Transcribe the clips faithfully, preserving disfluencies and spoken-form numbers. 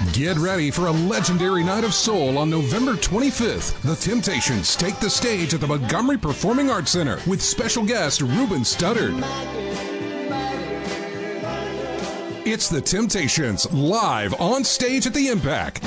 Get ready for a legendary night of soul on November twenty-fifth. The Temptations take the stage at the Montgomery Performing Arts Center with special guest Ruben Studdard. It's the Temptations live on stage at the Impact.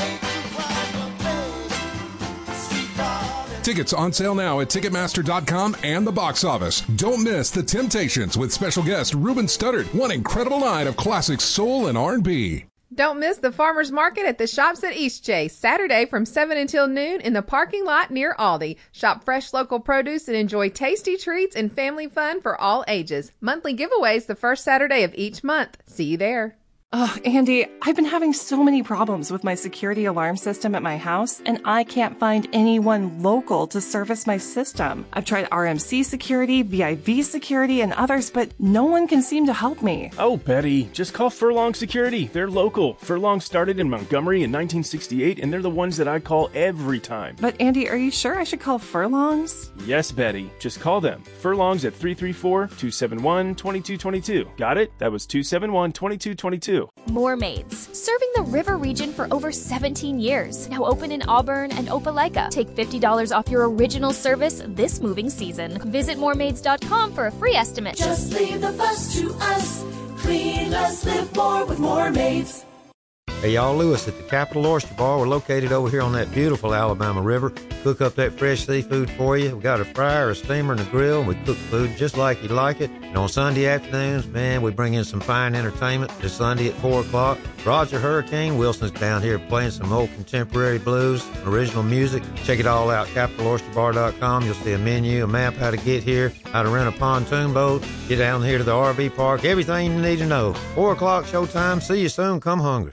Tickets on sale now at Ticketmaster dot com and the box office. Don't miss the Temptations with special guest Ruben Studdard. One incredible night of classic soul and R and B. Don't miss the Farmers Market at the Shops at Eastchase, Saturday from seven until noon in the parking lot near Aldi. Shop fresh local produce and enjoy tasty treats and family fun for all ages. Monthly giveaways the first Saturday of each month. See you there. Oh, Andy, I've been having so many problems with my security alarm system at my house, and I can't find anyone local to service my system. I've tried R M C Security, V I V Security, and others, but no one can seem to help me. Oh, Betty, just call Furlong Security. They're local. Furlong started in Montgomery in nineteen sixty-eight, and they're the ones that I call every time. But, Andy, are you sure I should call Furlongs? Yes, Betty. Just call them. Furlongs at three three four, two seven one, two two two two. Got it? That was two seven one, two two two two. Moormaids, serving the river region for over seventeen years. Now open in Auburn and Opelika. Take fifty dollars off your original service this moving season. Visit moormaids dot com for a free estimate. Just leave the fuss to us. Clean us, live more with Moormaids. Hey, y'all, Lewis at the Capital Oyster Bar. We're located over here on that beautiful Alabama River. Cook up that fresh seafood for you. We got a fryer, a steamer, and a grill, and we cook food just like you like it. And on Sunday afternoons, man, we bring in some fine entertainment this Sunday at four o'clock. Roger Hurricane Wilson's down here playing some old contemporary blues, original music. Check it all out, capital oyster bar dot com. You'll see a menu, a map, how to get here, how to rent a pontoon boat, get down here to the R V park, everything you need to know. four o'clock showtime. See you soon. Come hungry.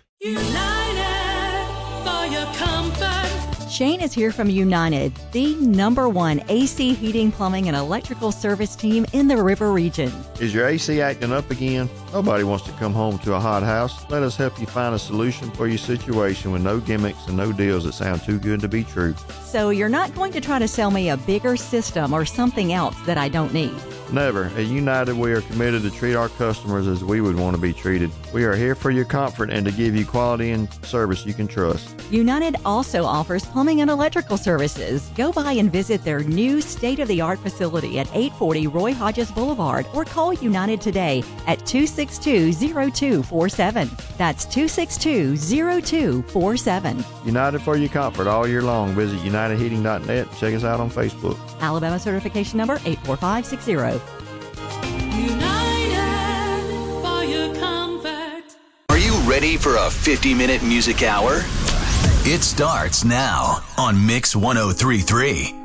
United for your comfort. Shane is here from United, the number one A C heating, plumbing, and electrical service team in the River region. Is your A C acting up again? Nobody wants to come home to a hot house. Let us help you find a solution for your situation with no gimmicks and no deals that sound too good to be true. So you're not going to try to sell me a bigger system or something else that I don't need? Never. At United, we are committed to treat our customers as we would want to be treated. We are here for your comfort and to give you quality and service you can trust. United also offers plumbing and electrical services. Go by and visit their new state-of-the-art facility at eight forty Roy Hodges Boulevard or call United today at two six two, zero two four seven. That's two six two, zero two four seven. United for your comfort all year long. Visit united heating dot net. Check us out on Facebook. Alabama certification number eight four five six zero. United for your comfort. Are you ready for a fifty-minute music hour? It starts now on Mix one oh three point three.